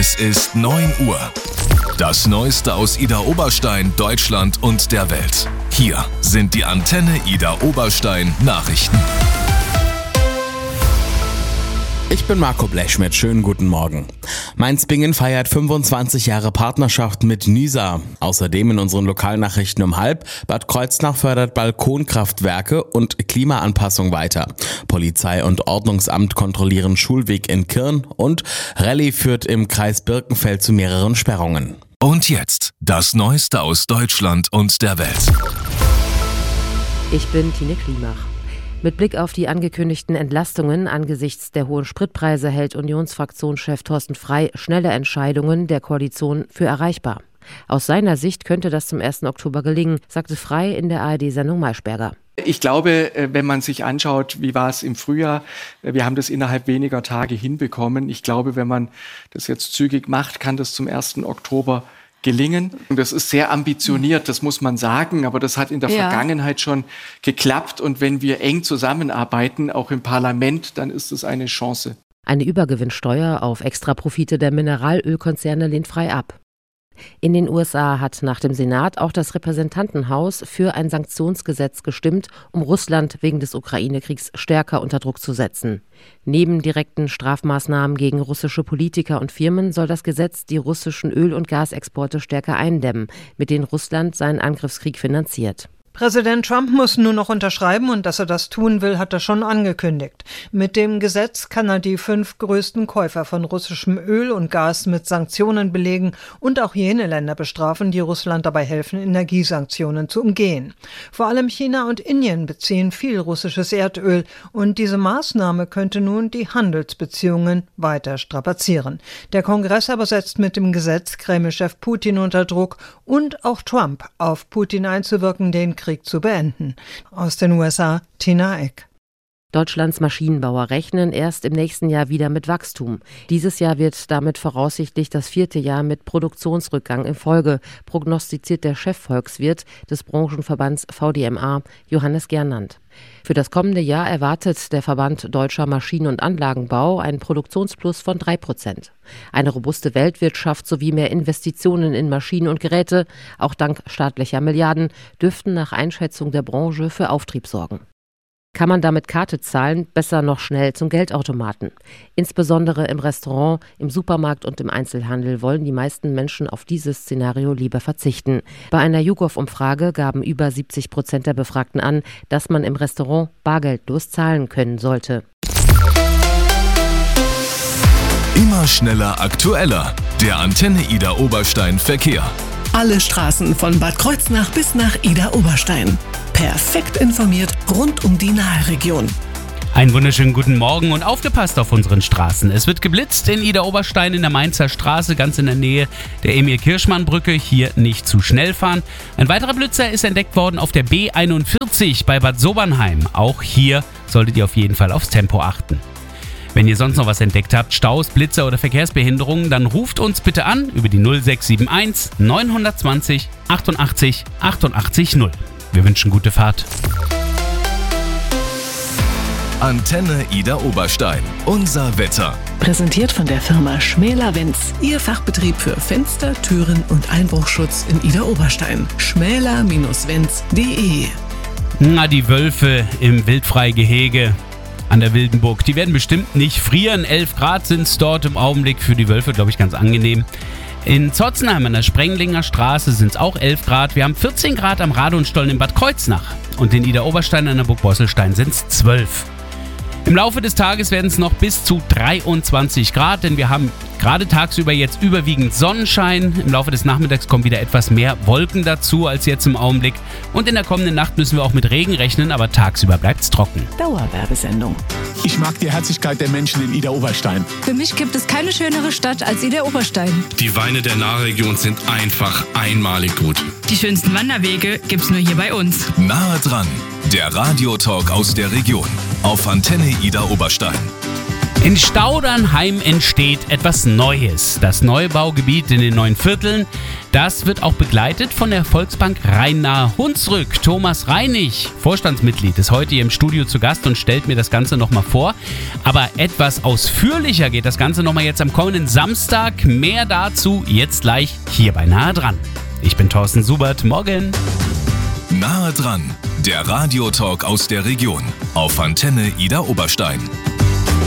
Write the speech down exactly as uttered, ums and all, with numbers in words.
Es ist neun Uhr. Das Neueste aus Idar Oberstein, Deutschland und der Welt. Hier sind die Antenne Idar Oberstein Nachrichten. Ich bin Marco Blechschmidt, schönen guten Morgen. Mainz-Bingen feiert fünfundzwanzig Jahre Partnerschaft mit Nysa. Außerdem in unseren Lokalnachrichten um halb, Bad Kreuznach fördert Balkonkraftwerke und Klimaanpassung weiter. Polizei und Ordnungsamt kontrollieren Schulweg in Kirn und Rallye führt im Kreis Birkenfeld zu mehreren Sperrungen. Und jetzt das Neueste aus Deutschland und der Welt. Ich bin Tine Klimach. Mit Blick auf die angekündigten Entlastungen angesichts der hohen Spritpreise hält Unionsfraktionschef Thorsten Frey schnelle Entscheidungen der Koalition für erreichbar. Aus seiner Sicht könnte das zum ersten Oktober gelingen, sagte Frey in der A R D-Sendung Maischberger. Ich glaube, wenn man sich anschaut, wie war es im Frühjahr, wir haben das innerhalb weniger Tage hinbekommen. Ich glaube, wenn man das jetzt zügig macht, kann das zum ersten Oktober gelingen. Und das ist sehr ambitioniert, das muss man sagen, aber das hat in der ja. Vergangenheit schon geklappt. Und wenn wir eng zusammenarbeiten, auch im Parlament, dann ist es eine Chance. Eine Übergewinnsteuer auf Extraprofite der Mineralölkonzerne lehnt Frey ab. In den U S A hat nach dem Senat auch das Repräsentantenhaus für ein Sanktionsgesetz gestimmt, um Russland wegen des Ukraine-Kriegs stärker unter Druck zu setzen. Neben direkten Strafmaßnahmen gegen russische Politiker und Firmen soll das Gesetz die russischen Öl- und Gasexporte stärker eindämmen, mit denen Russland seinen Angriffskrieg finanziert. Präsident Trump muss nur noch unterschreiben und dass er das tun will, hat er schon angekündigt. Mit dem Gesetz kann er die fünf größten Käufer von russischem Öl und Gas mit Sanktionen belegen und auch jene Länder bestrafen, die Russland dabei helfen, Energiesanktionen zu umgehen. Vor allem China und Indien beziehen viel russisches Erdöl und diese Maßnahme könnte nun die Handelsbeziehungen weiter strapazieren. Der Kongress aber setzt mit dem Gesetz Kreml-Chef Putin unter Druck und auch Trump auf Putin einzuwirken, den Krieg zu beenden. Aus den U S A, Tina Eck. Deutschlands Maschinenbauer rechnen erst im nächsten Jahr wieder mit Wachstum. Dieses Jahr wird damit voraussichtlich das vierte Jahr mit Produktionsrückgang in Folge, prognostiziert der Chefvolkswirt des Branchenverbands V D M A, Johannes Gernand. Für das kommende Jahr erwartet der Verband Deutscher Maschinen- und Anlagenbau einen Produktionsplus von drei Prozent. Eine robuste Weltwirtschaft sowie mehr Investitionen in Maschinen und Geräte, auch dank staatlicher Milliarden, dürften nach Einschätzung der Branche für Auftrieb sorgen. Kann man damit Karte zahlen, besser noch schnell zum Geldautomaten. Insbesondere im Restaurant, im Supermarkt und im Einzelhandel wollen die meisten Menschen auf dieses Szenario lieber verzichten. Bei einer YouGov-Umfrage gaben über siebzig Prozent der Befragten an, dass man im Restaurant bargeldlos zahlen können sollte. Immer schneller, aktueller. Der Antenne Idar Oberstein Verkehr. Alle Straßen von Bad Kreuznach bis nach Idar Oberstein. Perfekt informiert rund um die Nahregion. Einen wunderschönen guten Morgen und aufgepasst auf unseren Straßen. Es wird geblitzt in Idar Oberstein in der Mainzer Straße, ganz in der Nähe der Emil-Kirschmann-Brücke. Hier nicht zu schnell fahren. Ein weiterer Blitzer ist entdeckt worden auf der B einundvierzig bei Bad Sobernheim. Auch hier solltet ihr auf jeden Fall aufs Tempo achten. Wenn ihr sonst noch was entdeckt habt, Staus, Blitzer oder Verkehrsbehinderungen, dann ruft uns bitte an über die null sechs sieben eins neun zwei null achtundachtzig achtundachtzig null. Wir wünschen gute Fahrt. Antenne Idar Oberstein. Unser Wetter. Präsentiert von der Firma Schmäler-Wenz. Ihr Fachbetrieb für Fenster, Türen und Einbruchschutz in Idar Oberstein. schmäler Bindestrich wenz punkt de. Na, die Wölfe im Wildfreigehege an der Wildenburg, die werden bestimmt nicht frieren. elf Grad sind es dort im Augenblick, für die Wölfe, glaube ich, ganz angenehm. In Zotzenheim an der Sprenglinger Straße sind es auch elf Grad. Wir haben vierzehn Grad am Radonstollen in Bad Kreuznach. Und in Idar Oberstein an der Burg Bosselstein sind es zwölf. Im Laufe des Tages werden es noch bis zu dreiundzwanzig Grad, denn wir haben gerade tagsüber jetzt überwiegend Sonnenschein. Im Laufe des Nachmittags kommen wieder etwas mehr Wolken dazu als jetzt im Augenblick. Und in der kommenden Nacht müssen wir auch mit Regen rechnen, aber tagsüber bleibt es trocken. Dauerwerbesendung. Ich mag die Herzlichkeit der Menschen in Idar Oberstein. Für mich gibt es keine schönere Stadt als Idar Oberstein. Die Weine der Nahregion sind einfach einmalig gut. Die schönsten Wanderwege gibt's nur hier bei uns. Nahe dran, der Radiotalk aus der Region auf Antenne Idar Oberstein. In Staudernheim entsteht etwas Neues. Das Neubaugebiet in den neuen Vierteln, das wird auch begleitet von der Volksbank Rhein-Nahe Hunsrück. Thomas Reinig, Vorstandsmitglied, ist heute hier im Studio zu Gast und stellt mir das Ganze nochmal vor. Aber etwas ausführlicher geht das Ganze nochmal jetzt am kommenden Samstag. Mehr dazu jetzt gleich hier bei Nahe dran. Ich bin Thorsten Subert. Morgen. Nahe dran, der Radiotalk aus der Region auf Antenne Idar Oberstein.